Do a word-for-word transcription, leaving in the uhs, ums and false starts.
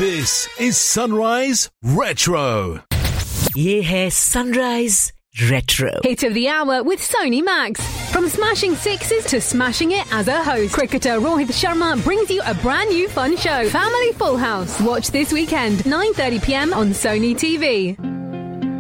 This is Sunrise Retro. ये है Sunrise Retro. Hit of the hour with Sony Max. From smashing sixes to smashing it as a host, cricketer Rohit Sharma brings you a brand new fun show, Family Full House. Watch this weekend, nine thirty p m on Sony T V.